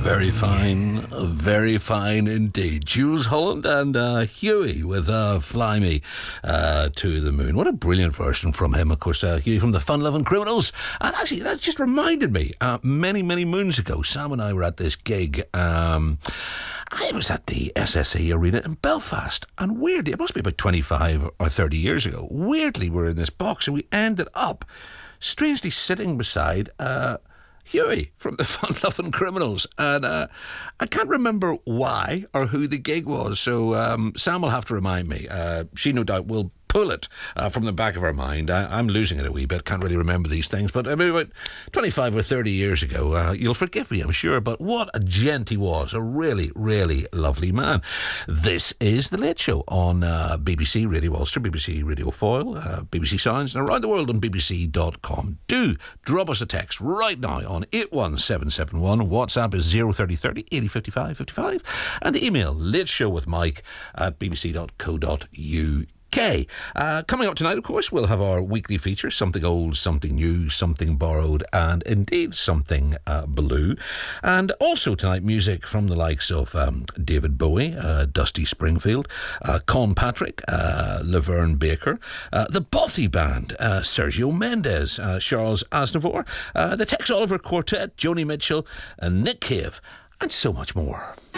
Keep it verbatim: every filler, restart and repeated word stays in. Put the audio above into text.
Very fine, very fine indeed. Jools Holland and uh, Huey with uh, Fly Me uh, to the Moon. What a brilliant version from him, of course. Uh, Huey from the Fun Loving Criminals. And actually, that just reminded me, uh, many, many moons ago, Sam and I were at this gig. Um, I was at the S S E Arena in Belfast. And weirdly, it must be about twenty-five or thirty years ago, weirdly, we're in this box and we ended up strangely sitting beside... Uh, Huey from the Fun Loving Criminals, and uh, I can't remember why or who the gig was, so um, Sam will have to remind me. Uh, she no doubt will pull it uh, from the back of her mind. I, I'm losing it a wee bit, can't really remember these things, but I mean, about twenty-five or thirty years ago, uh, you'll forgive me, I'm sure, but what a gent he was, a really, really lovely man. This is The Late Show on uh, B B C Radio Ulster, B B C Radio Foyle, uh, B B C Sounds, and around the world on b b c dot com. Do drop us a text right now on eight one seven seven one. WhatsApp is zero thirty thirty eighty fifty-five fifty-five, and the email lateshowwithmike at b b c dot co dot u k. Okay, uh, coming up tonight, of course, we'll have our weekly feature, something old, something new, something borrowed, and indeed something uh, blue. And also tonight, music from the likes of um, David Bowie, uh, Dusty Springfield, uh, Con Patrick, uh, Laverne Baker, uh, the Bothy Band, uh, Sergio Mendes, uh, Charles Aznavour, uh, the Tex Oliver Quartet, Joni Mitchell, and Nick Cave, and so much more.